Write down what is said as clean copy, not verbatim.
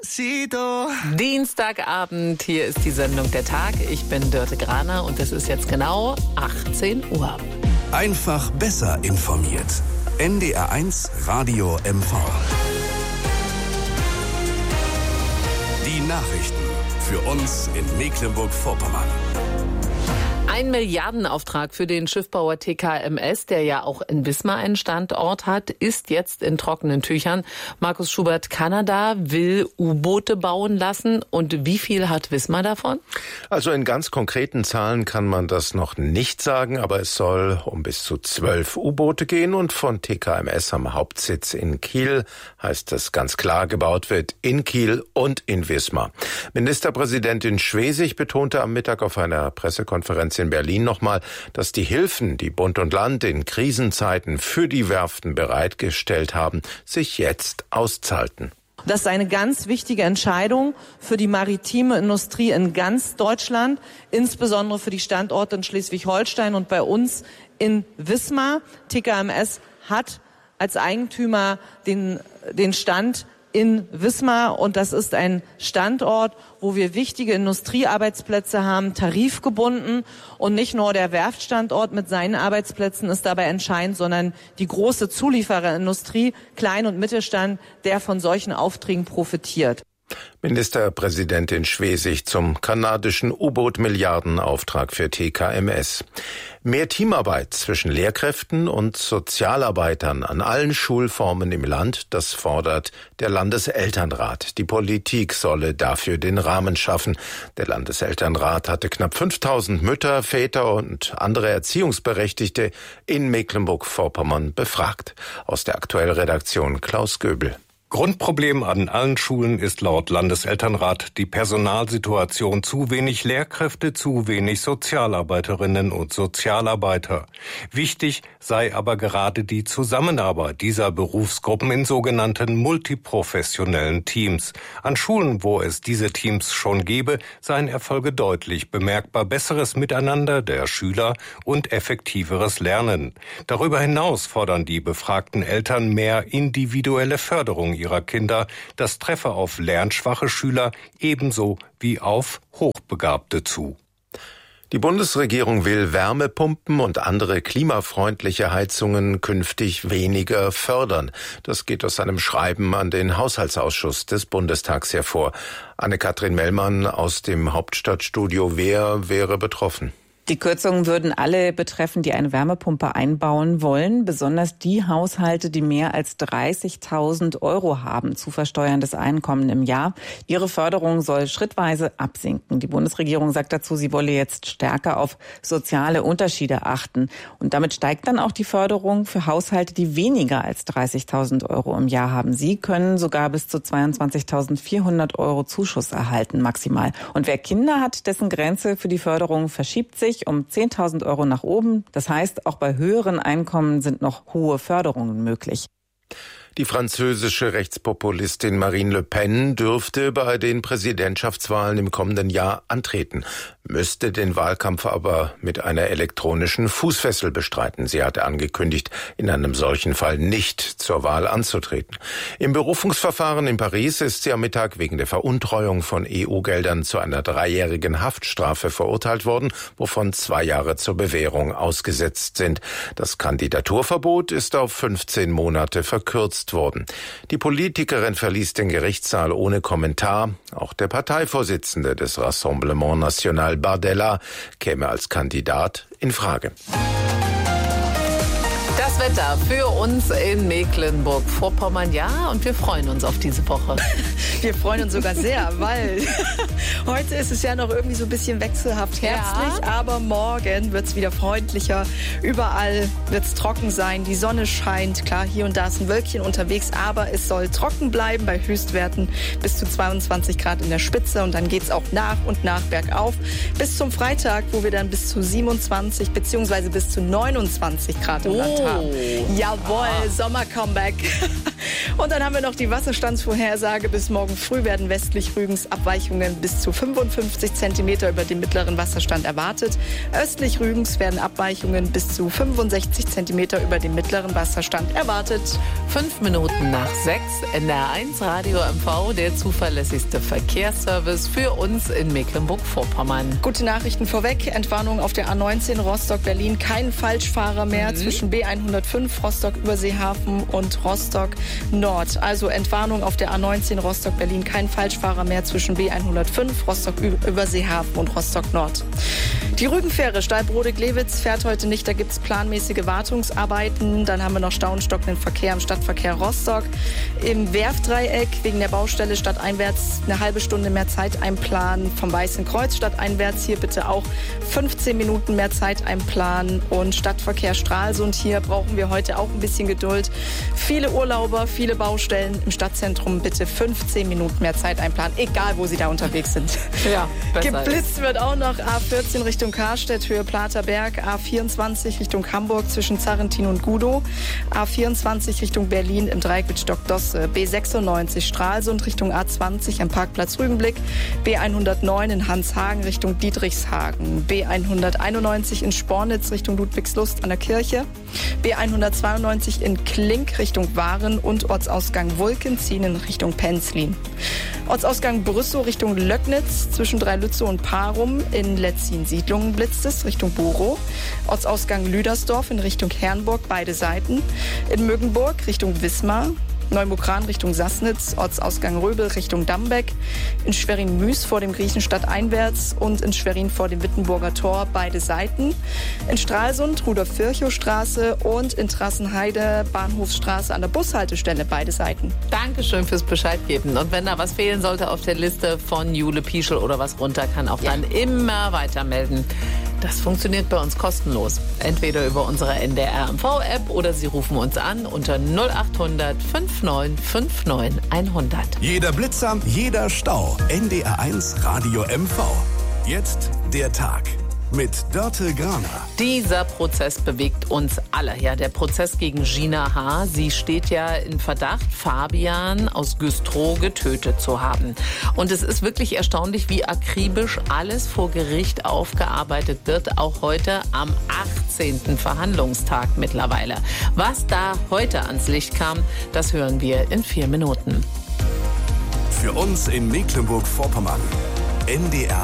Dienstagabend, hier ist die Sendung Der Tag. Ich bin Dörte Graner und es ist jetzt genau 18 Uhr. Einfach besser informiert. NDR1 Radio MV. Die Nachrichten für uns in Mecklenburg-Vorpommern. Ein Milliardenauftrag für den Schiffbauer TKMS, der ja auch in Wismar einen Standort hat, ist jetzt in trockenen Tüchern. Markus Schubert, Kanada will U-Boote bauen lassen. Und wie viel hat Wismar davon? Also in ganz konkreten Zahlen kann man das noch nicht sagen, aber es soll um bis zu 12 U-Boote gehen und von TKMS am Hauptsitz in Kiel, heißt es ganz klar, gebaut wird in Kiel und in Wismar. Ministerpräsidentin Schwesig betonte am Mittag auf einer Pressekonferenz in Berlin nochmal, dass die Hilfen, die Bund und Land in Krisenzeiten für die Werften bereitgestellt haben, sich jetzt auszahlten. Das ist eine ganz wichtige Entscheidung für die maritime Industrie in ganz Deutschland, insbesondere für die Standorte in Schleswig-Holstein und bei uns in Wismar. TKMS hat als Eigentümer den Stand in Wismar und das ist ein Standort, wo wir wichtige Industriearbeitsplätze haben, tarifgebunden, und nicht nur der Werftstandort mit seinen Arbeitsplätzen ist dabei entscheidend, sondern die große Zuliefererindustrie, Klein- und Mittelstand, der von solchen Aufträgen profitiert. Ministerpräsidentin Schwesig zum kanadischen U-Boot-Milliardenauftrag für TKMS. Mehr Teamarbeit zwischen Lehrkräften und Sozialarbeitern an allen Schulformen im Land, das fordert der Landeselternrat. Die Politik solle dafür den Rahmen schaffen. Der Landeselternrat hatte knapp 5000 Mütter, Väter und andere Erziehungsberechtigte in Mecklenburg-Vorpommern befragt. Aus der Aktuellredaktion Klaus Göbel. Grundproblem an allen Schulen ist laut Landeselternrat die Personalsituation: zu wenig Lehrkräfte, zu wenig Sozialarbeiterinnen und Sozialarbeiter. Wichtig sei aber gerade die Zusammenarbeit dieser Berufsgruppen in sogenannten multiprofessionellen Teams. An Schulen, wo es diese Teams schon gebe, seien Erfolge deutlich bemerkbar: besseres Miteinander der Schüler und effektiveres Lernen. Darüber hinaus fordern die befragten Eltern mehr individuelle Förderung ihrer Kinder. Das treffe auf lernschwache Schüler ebenso wie auf Hochbegabte zu. Die Bundesregierung will Wärmepumpen und andere klimafreundliche Heizungen künftig weniger fördern. Das geht aus einem Schreiben an den Haushaltsausschuss des Bundestags hervor. Anne-Kathrin Mellmann aus dem Hauptstadtstudio. Wer wäre betroffen? Die Kürzungen würden alle betreffen, die eine Wärmepumpe einbauen wollen, besonders die Haushalte, die mehr als 30.000 Euro haben, zu versteuerndes Einkommen im Jahr. Ihre Förderung soll schrittweise absinken. Die Bundesregierung sagt dazu, sie wolle jetzt stärker auf soziale Unterschiede achten. Und damit steigt dann auch die Förderung für Haushalte, die weniger als 30.000 Euro im Jahr haben. Sie können sogar bis zu 22.400 Euro Zuschuss erhalten, maximal. Und wer Kinder hat, dessen Grenze für die Förderung verschiebt sich um 10.000 Euro nach oben. Das heißt, auch bei höheren Einkommen sind noch hohe Förderungen möglich. Die französische Rechtspopulistin Marine Le Pen dürfte bei den Präsidentschaftswahlen im kommenden Jahr antreten, müsste den Wahlkampf aber mit einer elektronischen Fußfessel bestreiten. Sie hatte angekündigt, in einem solchen Fall nicht zur Wahl anzutreten. Im Berufungsverfahren in Paris ist sie am Mittag wegen der Veruntreuung von EU-Geldern zu einer 3-jährigen Haftstrafe verurteilt worden, wovon 2 Jahre zur Bewährung ausgesetzt sind. Das Kandidaturverbot ist auf 15 Monate verkürzt worden. Die Politikerin verließ den Gerichtssaal ohne Kommentar. Auch der Parteivorsitzende des Rassemblement National, Bardella, käme als Kandidat in Frage. Das Wetter für uns in Mecklenburg-Vorpommern, ja, und wir freuen uns auf diese Woche. Wir freuen uns sogar sehr, weil heute ist es ja noch irgendwie so ein bisschen wechselhaft herbstlich, aber morgen wird es wieder freundlicher. Überall wird es trocken sein, die Sonne scheint. Klar, hier und da ist ein Wölkchen unterwegs, aber es soll trocken bleiben bei Höchstwerten bis zu 22 Grad in der Spitze. Und dann geht es auch nach und nach bergauf bis zum Freitag, wo wir dann bis zu 27 bzw. bis zu 29 Grad im Land haben. Jawohl, Sommer-Comeback. Und dann haben wir noch die Wasserstandsvorhersage. Bis morgen früh werden westlich Rügens Abweichungen bis zu 55 Zentimeter über dem mittleren Wasserstand erwartet. Östlich Rügens werden Abweichungen bis zu 65 Zentimeter über dem mittleren Wasserstand erwartet. 5 Minuten nach 6, NDR1 Radio MV, der zuverlässigste Verkehrsservice für uns in Mecklenburg-Vorpommern. Gute Nachrichten vorweg. Entwarnung auf der A19 Rostock-Berlin. Kein Falschfahrer mehr zwischen B105 Rostock-Überseehafen und Rostock-Nord. Also Entwarnung auf der A19 Rostock-Berlin. Kein Falschfahrer mehr zwischen B105 Rostock-Überseehafen und Rostock-Nord. Die Rügenfähre Stallbrode-Glewitz fährt heute nicht. Da gibt es planmäßige Wartungsarbeiten. Dann haben wir noch stauenstockenden Verkehr im Stadtverkehr Rostock. Im Werftdreieck wegen der Baustelle stadteinwärts eine halbe Stunde mehr Zeit einplanen. Vom Weißen Kreuz stadteinwärts hier bitte auch 15 Minuten mehr Zeit einplanen. Und Stadtverkehr Stralsund, hier brauchen wir heute auch ein bisschen Geduld. Viele Urlauber, viele Baustellen im Stadtzentrum, bitte 15 Minuten mehr Zeit einplanen, egal wo Sie da unterwegs sind. Ja, geblitzt wird auch noch A14 Richtung Karstedt, Höhe Platerberg, A24 Richtung Hamburg zwischen Zarrentin und Gudow, A24 Richtung Berlin im Dreieck mit Stockdosse, B96 Stralsund Richtung A20 am Parkplatz Rügenblick, B109 in Hanshagen Richtung Dietrichshagen, B191 in Spornitz Richtung Ludwigslust an der Kirche, B192 in Klink Richtung Waren und Ortsausgang Wulken in Richtung Penzlin. Ortsausgang Brüssow Richtung Löcknitz zwischen Dreilützow und Parum, in Letzin-Siedlungen blitzt es Richtung Borow. Ortsausgang Lüdersdorf in Richtung Herrenburg, beide Seiten. In Mögenburg Richtung Wismar. Neumukran Richtung Sassnitz, Ortsausgang Röbel Richtung Dambeck, in Schwerin-Müs vor dem Griechenstadt einwärts und in Schwerin vor dem Wittenburger Tor, beide Seiten. In Stralsund Rudolf-Virchow-Straße und in Trassenheide Bahnhofsstraße an der Bushaltestelle, beide Seiten. Dankeschön fürs Bescheid geben. Und wenn da was fehlen sollte auf der Liste von Jule Pieschel oder was runter, kann auch dann immer weiter melden. Das funktioniert bei uns kostenlos. Entweder über unsere NDR-MV-App oder Sie rufen uns an unter 0800 5959 100. Jeder Blitzer, jeder Stau. NDR1 Radio MV. Jetzt der Tag mit Dörte Graner. Dieser Prozess bewegt uns alle. Ja, der Prozess gegen Gina H. Sie steht ja in Verdacht, Fabian aus Güstrow getötet zu haben. Und es ist wirklich erstaunlich, wie akribisch alles vor Gericht aufgearbeitet wird, auch heute am 18. Verhandlungstag mittlerweile. Was da heute ans Licht kam, das hören wir in 4 Minuten. Für uns in Mecklenburg-Vorpommern. NDR